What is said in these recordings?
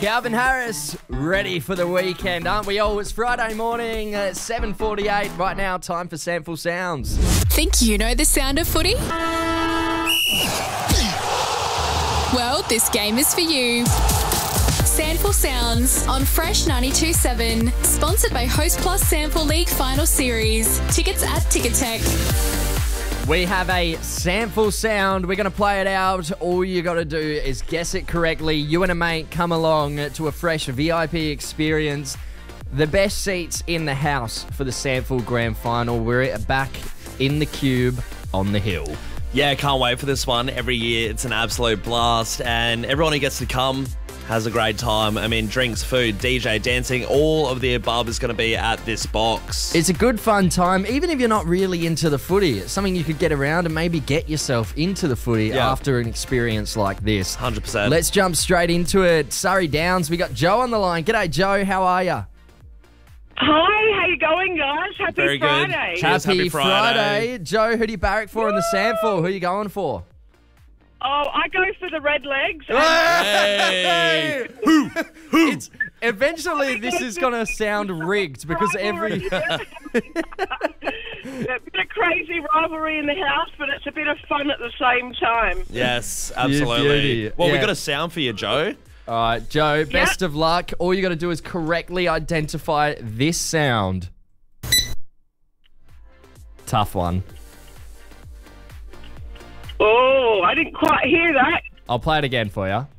Calvin Harris, ready for the weekend, aren't we all? It's Friday morning at 7:48. Right now, time for Sample Sounds. Think you know the sound of footy? Well, this game is for you. Sample Sounds on Fresh 92.7, sponsored by Host Plus Sample League Final Series. Tickets at Ticketek. We have a sample sound. We're going to play it out. All you got to do is guess it correctly. You and a mate come along to a Fresh VIP experience. The best seats in the house for the Sample Grand Final. We're back in the Cube on the hill. Yeah, can't wait for this one. Every year it's an absolute blast, and everyone who gets to come has a great time. I mean, drinks, food, DJ, dancing, all of the above is going to be at this box. It's a good fun time, even if you're not really into the footy. It's something you could get around and maybe get yourself into the footy after an experience like this. 100%. Let's jump straight into it. Surrey Downs, we got Joe on the line. G'day, Joe. How are you? Hi, how you going, guys? Happy Very good. Friday. Cheers, happy Friday. Joe, who do you barrack for in the Sample? Who are you going for? Oh, I go for the red legs. Hey! It's, eventually, this is going to sound rigged because every... A bit of crazy rivalry in the house, but it's a bit of fun at the same time. Yes, beauty. absolutely. Well, we Yeah. got a sound for you, Joe. All right, Joe, best of luck. All you got to do is correctly identify this sound. Tough one. Oh, I didn't quite hear that. I'll play it again for you.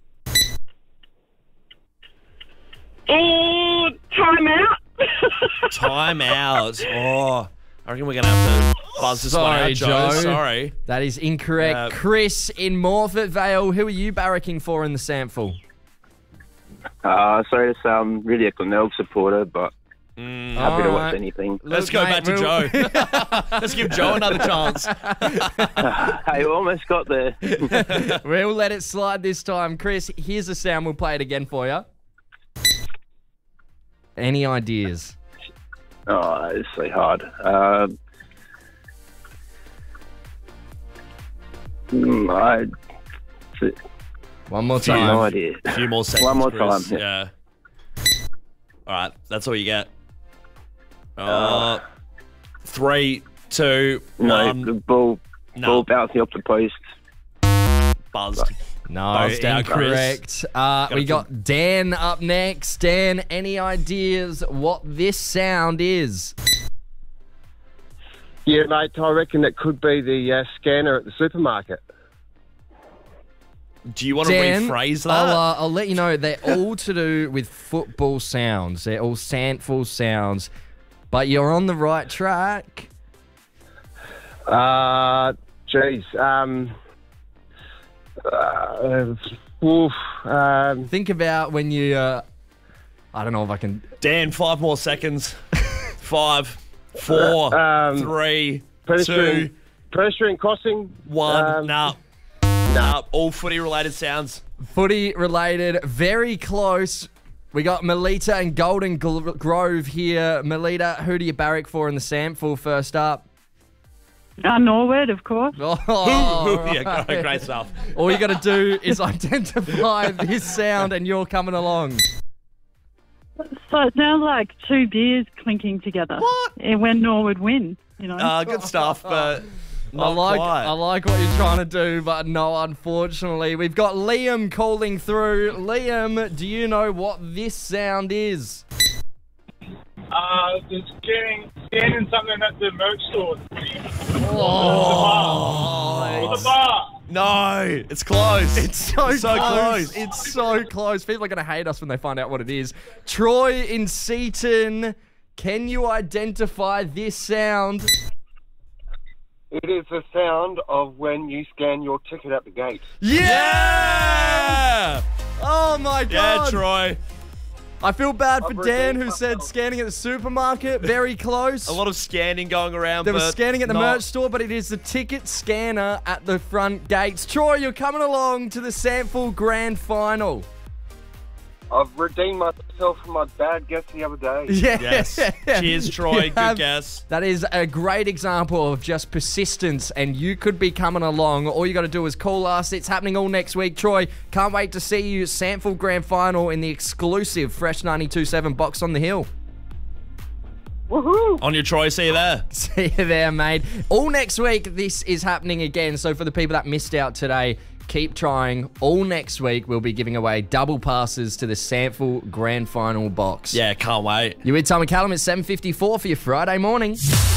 Oh, time out. Time out. Oh, I reckon we're going to have to buzz this one Sorry, out, Joe. Joe. Sorry. That is incorrect. Chris in Morford Vale, who are you barracking for in the Sample? Sorry to sound really a Glenelg supporter, but happy to watch Alright. anything. Let's Look, go back to mate, Joe. Let's give Joe another chance. Hey, almost got there. We'll let it slide this time. Chris, here's the sound. We'll play it again for you. Any ideas? Oh, it's so hard. One more No time. idea. A few more seconds, One more Chris. time, Yeah. All right, that's all you get. 3, 2, No, 1. the ball bouncing off the post. Buzzed. No, Buzzed out, incorrect. We got Dan up next. Dan, any ideas what this sound is? Yeah, mate, I reckon it could be the scanner at the supermarket. Do you want to Dan, rephrase that? I'll let you know they're all to do with football sounds. They're all Sample sounds, but you're on the right track. Think about when you. I don't know if I can. Dan, 5 more seconds. 5, 4, 3, 2, Pedestrian crossing. 1. Nah. All footy related sounds. Footy related, very close. We got Melita and Golden Grove here. Melita, who do you barrack for in the Sample first up? Norwood, of course. Oh, Yeah, great stuff. all you got to do is identify this sound and you're coming along. So it sounds like 2 beers clinking together. What? When Norwood win, you know. Good stuff, but I not like quite. what you're trying to do, but no, unfortunately. We've got Liam calling through. Liam, do you know what this sound is? Just scanning something at the merch store. Oh, The bar. No, it's close. it's so close. It's so close. People are going to hate us when they find out what it is. Troy in Seaton, can you identify this sound? It is the sound of when you scan your ticket at the gate. Yeah! Oh my Yeah, God. Troy. I feel bad for I've Dan who redeemed said myself. scanning at the supermarket. Very close. A lot of scanning going around. There was but scanning at the not- merch store, but it is the ticket scanner at the front gates. Troy, you're coming along to the Sample Grand Final. I've redeemed myself from my bad guess the other day. Yeah. Yes. Cheers, Troy. You Good have- guess. That is a great example of just persistence, and you could be coming along. All you got to do is call us. It's happening all next week. Troy, can't wait to see you Sandful Grand Final in the exclusive Fresh 92.7 Box on the Hill. Woohoo! On your Troy, see you there. See you there, mate. All next week, this is happening again. So for the people that missed out today, keep trying. All next week, we'll be giving away double passes to the Sandful Grand Final box. Yeah, can't wait. You with Tom and Callum at 7:54 for your Friday morning.